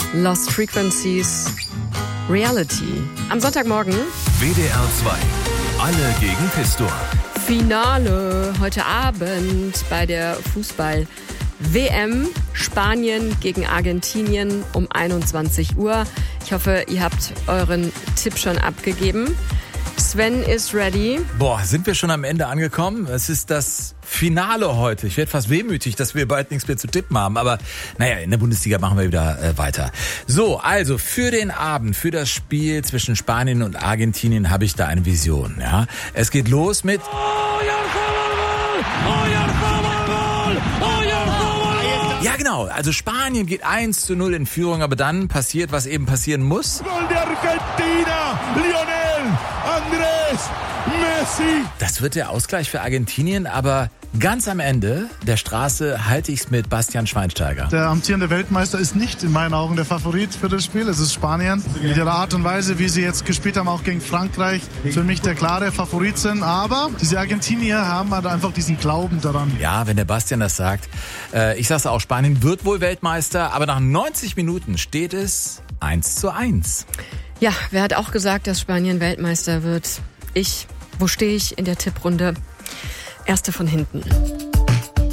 Lost Frequencies, Reality. Am Sonntagmorgen WDR 2. Alle gegen Pistor. Finale heute Abend bei der Fußball-WM. Spanien gegen Argentinien um 21 Uhr. Ich hoffe, ihr habt euren Tipp schon abgegeben. Sven ist ready. Boah, sind wir schon am Ende angekommen? Es ist das Finale heute. Ich werde fast wehmütig, dass wir bald nichts mehr zu tippen haben. Aber naja, in der Bundesliga machen wir wieder weiter. So, also für den Abend, für das Spiel zwischen Spanien und Argentinien habe ich da eine Vision. Ja, es geht los mit... Ja, genau. Also Spanien geht 1:0 in Führung, aber dann passiert, was eben passieren muss. Gol de Argentina, Lionel Andrés Messi. Das wird der Ausgleich für Argentinien, aber ganz am Ende der Straße halte ich es mit Bastian Schweinsteiger. Der amtierende Weltmeister ist nicht in meinen Augen der Favorit für das Spiel. Es ist Spanien. Mit der Art und Weise, wie sie jetzt gespielt haben, auch gegen Frankreich, für mich der klare Favorit sind. Aber diese Argentinier haben halt einfach diesen Glauben daran. Ja, wenn der Bastian das sagt. Ich sag's auch, Spanien wird wohl Weltmeister, aber nach 90 Minuten steht es 1:1. Ja, wer hat auch gesagt, dass Spanien Weltmeister wird? Ich. Wo stehe ich in der Tipprunde? Erste von hinten.